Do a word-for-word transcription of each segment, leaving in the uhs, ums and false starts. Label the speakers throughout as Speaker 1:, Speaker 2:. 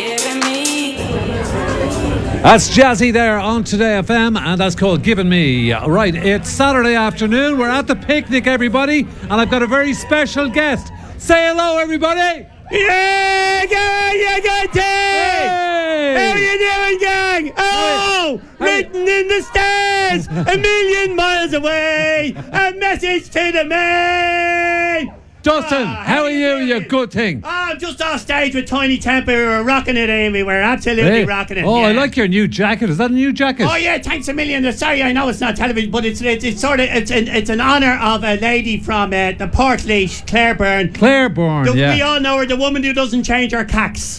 Speaker 1: giving me.
Speaker 2: That's Jazzy there on Today F M, and that's called Giving Me. Right, it's Saturday afternoon. We're at the picnic, everybody, and I've got a very special guest. Say hello, everybody.
Speaker 3: Yeah, gang, you good day?
Speaker 2: Hey.
Speaker 3: How you doing, gang? Oh,
Speaker 2: Hey.
Speaker 3: written in the stars, a million miles away, a message to the main.
Speaker 2: Dustin,
Speaker 3: Ah,
Speaker 2: how are you, you
Speaker 3: doing?
Speaker 2: good thing?
Speaker 3: Oh, I'm just off stage with Tiny Temper. We were rocking it, Amy. We're absolutely
Speaker 2: Hey.
Speaker 3: rocking it.
Speaker 2: Oh, I
Speaker 3: yeah.
Speaker 2: like your new jacket. Is that a new jacket?
Speaker 3: Oh yeah, thanks a million. Sorry, I know it's not television, but it's it's, it's sort of it's an, it's an honour of a lady from uh, the Portlaoise, Claire Byrne.
Speaker 2: Claire Bourne,
Speaker 3: The-
Speaker 2: yeah.
Speaker 3: We all know her, the woman who doesn't change her cacks.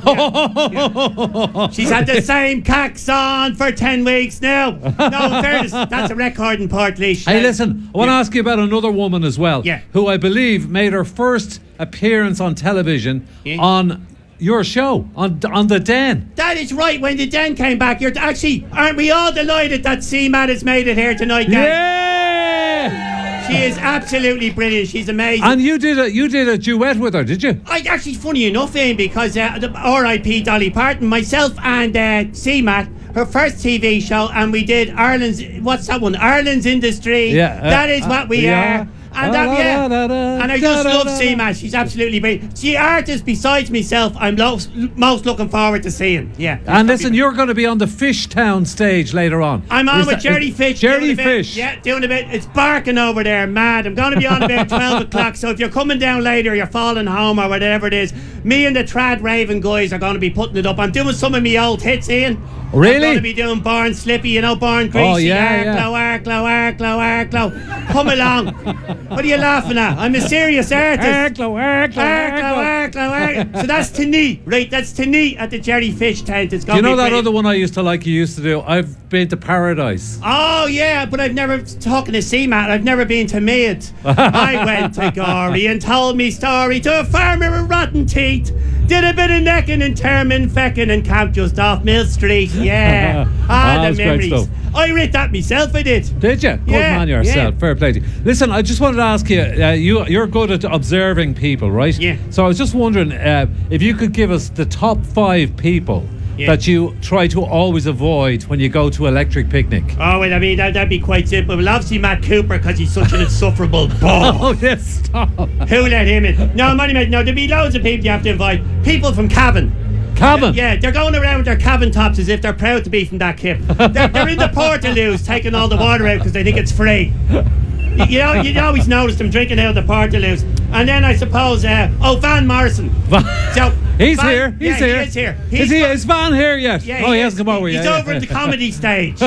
Speaker 2: Oh.
Speaker 3: She's had the same cacks on for ten weeks now. No, in fairness, that's a record in Portlaoise.
Speaker 2: Hey, listen, I want to
Speaker 3: Yeah.
Speaker 2: ask you about another woman as well,
Speaker 3: Yeah.
Speaker 2: who I believe made her first appearance on television
Speaker 3: Yeah.
Speaker 2: on your show, on on The Den.
Speaker 3: That is right. When the Den came back, you're actually, aren't we all delighted that C-Man has made it here tonight, gang?
Speaker 2: Yeah!
Speaker 3: She is absolutely brilliant. She's amazing.
Speaker 2: And you did a you did a duet with her, did you?
Speaker 3: I actually, funny enough, Ian, because uh, the R I P Dolly Parton, myself and uh, C-Matt, her first T V show, and we did Ireland's, what's that one? Ireland's Industry.
Speaker 2: Yeah, uh,
Speaker 3: that is what we
Speaker 2: uh,
Speaker 3: are.
Speaker 2: yeah.
Speaker 3: And that, yeah.
Speaker 2: Da, da, da,
Speaker 3: And I
Speaker 2: da,
Speaker 3: just
Speaker 2: da,
Speaker 3: love
Speaker 2: da,
Speaker 3: C-Matt. She's absolutely brilliant. She artist besides myself, I'm lo- most looking forward to seeing. Yeah.
Speaker 2: And listen, you're going to be on the Fishtown stage later on.
Speaker 3: I'm on
Speaker 2: Is
Speaker 3: with
Speaker 2: that-
Speaker 3: Jerry
Speaker 2: is-
Speaker 3: Fish.
Speaker 2: Jerry
Speaker 3: doing a bit-
Speaker 2: Fish.
Speaker 3: Yeah, doing a bit. It's barking over there, mad. I'm going to be on about twelve o'clock, so if you're coming down later, you're falling home or whatever it is, me and the Trad Raven guys are going to be putting it up. I'm doing some of my old hits, Ian.
Speaker 2: Really?
Speaker 3: I'm going to be doing Born Slippy, you know, Born Greasy,
Speaker 2: Oh, yeah, yeah.
Speaker 3: Arklow, Arklow, Arklow, Arklow. Come along. What are you laughing at? I'm a serious artist.
Speaker 2: Arklow, Arklow,
Speaker 3: Arklow,
Speaker 2: Arklow.
Speaker 3: Arklow, Arklow. So that's tonight, right? That's tonight at the Jerry Fish tent. It's
Speaker 2: Do
Speaker 3: going
Speaker 2: you
Speaker 3: to
Speaker 2: know
Speaker 3: be
Speaker 2: that
Speaker 3: brilliant.
Speaker 2: other one I used to like you used to do? I've been to Paradise.
Speaker 3: Oh yeah, but I've never talking to C-Matt. I've never been to Mead. I went to Gorey and told me story to a farmer with rotten teeth. Did a bit of necking and termin fecking and camped just off Mill Street. Yeah, ah,
Speaker 2: Ah,
Speaker 3: the
Speaker 2: that's great
Speaker 3: memories.
Speaker 2: stuff.
Speaker 3: I writ that myself. I did.
Speaker 2: Did you? Good
Speaker 3: Yeah,
Speaker 2: man yourself.
Speaker 3: yeah.
Speaker 2: Fair play to you. Listen, I just wanted to ask you, uh, you you're good at observing people, right?
Speaker 3: Yeah.
Speaker 2: So I was just wondering uh, if you could give us the top five people
Speaker 3: Yeah.
Speaker 2: that you try to always avoid when you go to Electric Picnic.
Speaker 3: Oh well, I mean that, that'd be quite simple. Well, obviously Matt Cooper because he's such an insufferable ball.
Speaker 2: Oh, yes, stop.
Speaker 3: Who let him in? No, money mate. No, there'd be loads of people you have to invite. People from Cavan.
Speaker 2: Cavan.
Speaker 3: Yeah, they're going around with their Cavan tops as if they're proud to be from that kip. They're, they're in the Portaloos taking all the water out because they think it's free. You, you know, you always notice them drinking out of the Portaloos. And then I suppose, uh, oh, Van Morrison. So
Speaker 2: He's
Speaker 3: Van-
Speaker 2: here. He's
Speaker 3: yeah,
Speaker 2: here.
Speaker 3: He is here.
Speaker 2: Is
Speaker 3: He's
Speaker 2: he?
Speaker 3: go-
Speaker 2: Is Van here yet?
Speaker 3: yeah,
Speaker 2: oh, he,
Speaker 3: is.
Speaker 2: hasn't come over
Speaker 3: He's
Speaker 2: yet.
Speaker 3: over
Speaker 2: yeah.
Speaker 3: at the comedy stage.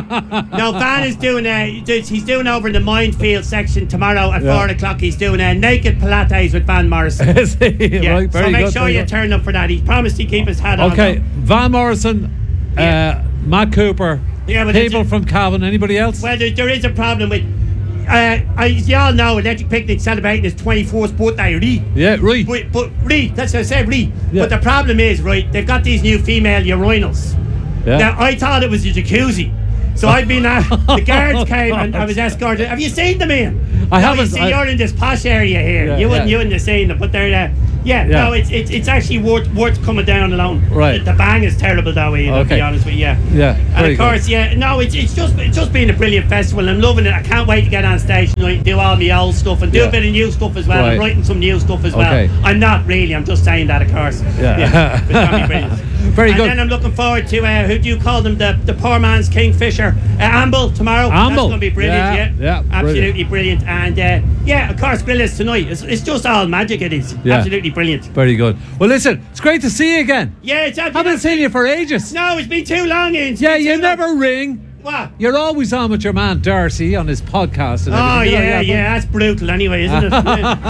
Speaker 3: No, Van is doing uh, he's doing over in the Minefield section tomorrow at
Speaker 2: Yeah.
Speaker 3: four o'clock. He's doing uh, naked Pilates with Van Morrison.
Speaker 2: Is he?
Speaker 3: Yeah,
Speaker 2: Right, very
Speaker 3: so make
Speaker 2: good,
Speaker 3: sure
Speaker 2: very
Speaker 3: you
Speaker 2: good.
Speaker 3: turn up for that. He promised he'd keep his hat on.
Speaker 2: Okay,
Speaker 3: though.
Speaker 2: Van Morrison,
Speaker 3: Yeah.
Speaker 2: uh, Matt Cooper,
Speaker 3: Yeah, but
Speaker 2: people
Speaker 3: it's-
Speaker 2: from Cavan. Anybody else?
Speaker 3: Well, there, there is a problem with. Uh, as you all know, Electric Picnic celebrating his twenty-fourth birthday, Ree.
Speaker 2: yeah, right.
Speaker 3: But, but Ree, that's what I said, Ree.
Speaker 2: Yeah.
Speaker 3: But the problem is, right, they've got these new female urinals.
Speaker 2: Yeah.
Speaker 3: Now, I thought it was a jacuzzi. So I've been at, the guards came and I was escorted. Have you seen them, Ian?
Speaker 2: I
Speaker 3: No,
Speaker 2: haven't,
Speaker 3: You see,
Speaker 2: I-
Speaker 3: you're in this posh area here.
Speaker 2: Yeah,
Speaker 3: you wouldn't,
Speaker 2: yeah.
Speaker 3: you wouldn't have seen them, but they're, uh, yeah,
Speaker 2: Yeah.
Speaker 3: no, it's, it's it's actually worth worth coming down alone.
Speaker 2: Right.
Speaker 3: The, the bang is terrible, though, Ian. I'll
Speaker 2: Okay.
Speaker 3: be honest with you. Yeah.
Speaker 2: Yeah,
Speaker 3: And
Speaker 2: very
Speaker 3: of
Speaker 2: good.
Speaker 3: course, yeah, no, it's it's just it's just been a brilliant festival. I'm loving it. I can't wait to get on stage and like, do all my old stuff and do
Speaker 2: Yeah.
Speaker 3: a bit of new stuff as well.
Speaker 2: Right.
Speaker 3: I'm writing some new stuff as well.
Speaker 2: Okay.
Speaker 3: I'm not really. I'm just saying that, of course.
Speaker 2: Yeah.
Speaker 3: It's gonna be brilliant.
Speaker 2: Very
Speaker 3: and
Speaker 2: good.
Speaker 3: then I'm looking forward to uh, who do you call them? The the poor man's Kingfisher, uh, Amble tomorrow. That's
Speaker 2: Amble.
Speaker 3: going to be brilliant.
Speaker 2: Yeah,
Speaker 3: Yeah,
Speaker 2: yeah,
Speaker 3: absolutely brilliant. And uh, yeah, of course, Grillers tonight. It's, it's just all magic. It is
Speaker 2: Yeah.
Speaker 3: absolutely brilliant.
Speaker 2: Very good. Well, listen, it's great to see you again.
Speaker 3: Yeah, it's
Speaker 2: I
Speaker 3: absolutely.
Speaker 2: haven't seen you for ages.
Speaker 3: No, it's been too long. Ian. It's
Speaker 2: Yeah,
Speaker 3: been
Speaker 2: you
Speaker 3: too long.
Speaker 2: never ring.
Speaker 3: What?
Speaker 2: You're always on with your man Darcy on his podcast. And
Speaker 3: Oh
Speaker 2: everything. You know,
Speaker 3: yeah, yeah, that's brutal anyway, isn't it?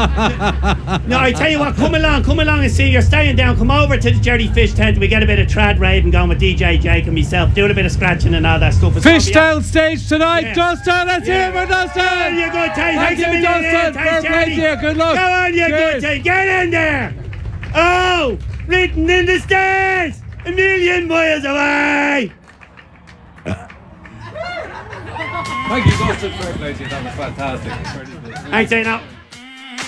Speaker 3: No, I tell you what, come along, come along and see. You're staying down. Come over to the Jerry Fish tent. We get a bit of trad raving going with D J Jake and myself, doing a bit of scratching and all that stuff. It's gonna be-
Speaker 2: Fishtown stage tonight,
Speaker 3: Yeah.
Speaker 2: Dustin. Let's hear it for Dustin.
Speaker 3: Oh, you good time.
Speaker 2: Thank
Speaker 3: Thanks a
Speaker 2: you,
Speaker 3: million,
Speaker 2: Dustin.
Speaker 3: Ian. Thanks,
Speaker 2: Fair play
Speaker 3: Jerry.
Speaker 2: to you. Good luck.
Speaker 3: Go on, you
Speaker 2: Cheers.
Speaker 3: good time. Get in there. Oh, written in the stars, a million miles away.
Speaker 2: Thank you, Dustin. Fair play to you. That was fantastic.
Speaker 3: Thanks, Ian.